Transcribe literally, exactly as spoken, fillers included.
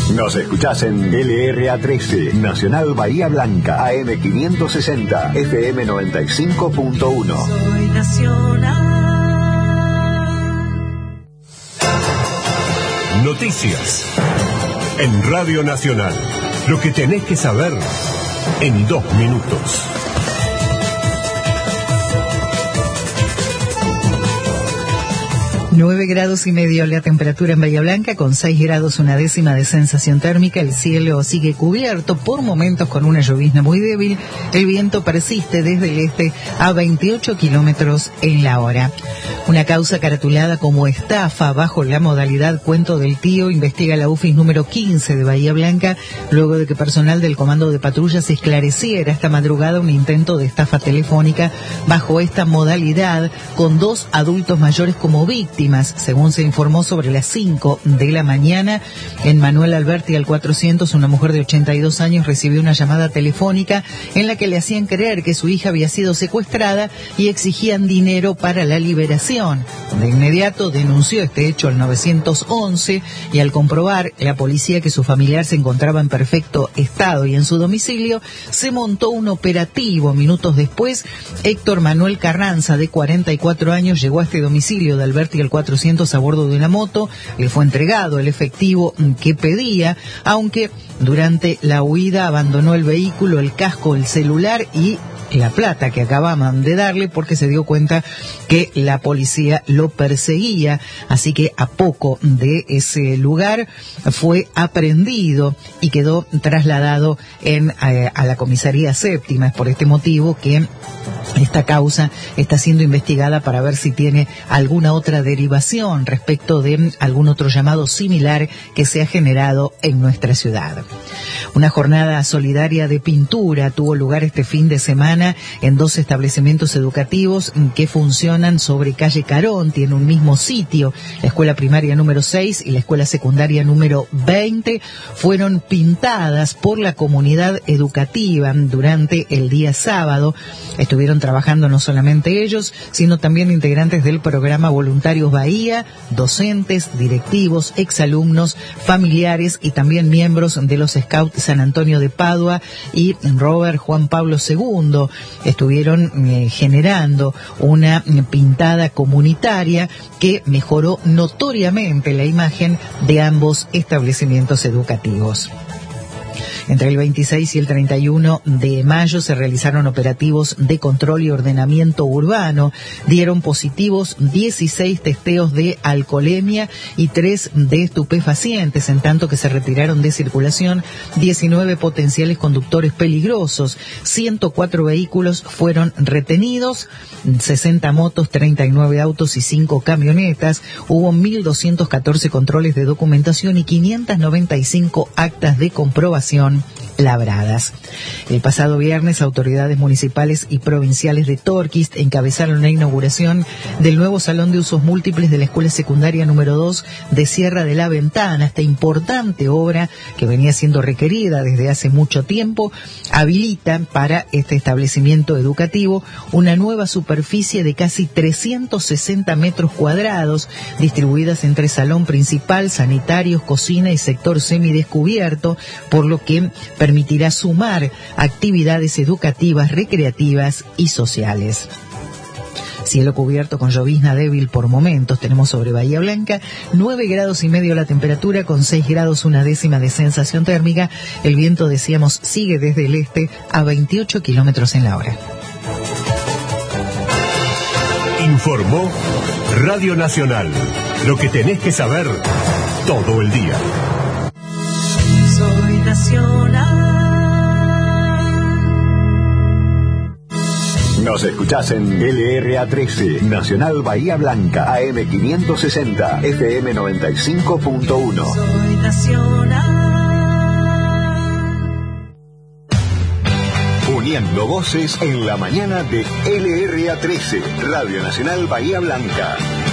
Nos escuchás en L R A trece, Nacional Bahía Blanca, A M quinientos sesenta, F M noventa y cinco punto uno. Soy nacional. Noticias en Radio Nacional. Lo que tenés que saber en dos minutos. nueve grados y medio la temperatura en Bahía Blanca, con seis grados una décima de sensación térmica. El cielo sigue cubierto, por momentos con una llovizna muy débil. El viento persiste desde el este a veintiocho kilómetros en la hora. Una causa caratulada como estafa bajo la modalidad cuento del tío investiga la U F I S número quince de Bahía Blanca, luego de que personal del comando de patrullas esclareciera esta madrugada un intento de estafa telefónica bajo esta modalidad, con dos adultos mayores como víctimas. Según se informó, sobre las cinco de la mañana, en Manuel Alberti al cuatrocientos, una mujer de ochenta y dos años recibió una llamada telefónica en la que le hacían creer que su hija había sido secuestrada y exigían dinero para la liberación. De inmediato denunció este hecho al nueve once y, al comprobar la policía que su familiar se encontraba en perfecto estado y en su domicilio, se montó un operativo. Minutos después, Héctor Manuel Carranza, de cuarenta y cuatro años, llegó a este domicilio de Alberti al cuatrocientos a bordo de una moto. Le fue entregado el efectivo que pedía, aunque durante la huida abandonó el vehículo, el casco, el celular y la plata que acababan de darle, porque se dio cuenta que la policía lo perseguía. Así que a poco de ese lugar fue aprehendido y quedó trasladado en a, a la comisaría séptima. Es por este motivo que esta causa está siendo investigada para ver si tiene alguna otra derivación respecto de algún otro llamado similar que se ha generado en nuestra ciudad. Una jornada solidaria de pintura tuvo lugar este fin de semana en dos establecimientos educativos que funcionan sobre calle Carón. Tiene un mismo sitio. La escuela primaria número seis y la escuela secundaria número veinte fueron pintadas por la comunidad educativa durante el día sábado. Estuvieron trabajando no solamente ellos, sino también integrantes del programa Voluntarios Bahía, docentes, directivos, exalumnos, familiares y también miembros de los Scouts San Antonio de Padua y Robert Juan Pablo segundo. Estuvieron eh, generando una pintada comunitaria que mejoró notoriamente la imagen de ambos establecimientos educativos. Entre el veintiséis y el treinta y uno de mayo se realizaron operativos de control y ordenamiento urbano. Dieron positivos dieciséis testeos de alcoholemia y tres de estupefacientes, en tanto que se retiraron de circulación diecinueve potenciales conductores peligrosos. ciento cuatro vehículos fueron retenidos, sesenta motos, treinta y nueve autos y cinco camionetas. Hubo mil doscientos catorce controles de documentación y quinientas noventa y cinco actas de comprobación labradas. El pasado viernes, autoridades municipales y provinciales de Torquist encabezaron la inauguración del nuevo salón de usos múltiples de la escuela secundaria número dos de Sierra de la Ventana. Esta importante obra, que venía siendo requerida desde hace mucho tiempo, habilita para este establecimiento educativo una nueva superficie de casi trescientos sesenta metros cuadrados, distribuidas entre salón principal, sanitarios, cocina y sector semidescubierto, por lo que permitirá sumar actividades educativas, recreativas y sociales. Cielo cubierto con llovizna débil por momentos. Tenemos sobre Bahía Blanca nueve grados y medio la temperatura, con seis grados una décima de sensación térmica. El viento, decíamos, sigue desde el este a veintiocho kilómetros en la hora. Informó Radio Nacional. Lo que tenés que saber todo el día. Soy nacional. Nos escuchás en L R A trece, Nacional Bahía Blanca, A M quinientos sesenta, F M noventa y cinco punto uno. Soy nacional. Uniendo voces en la mañana de L R A trece, Radio Nacional Bahía Blanca.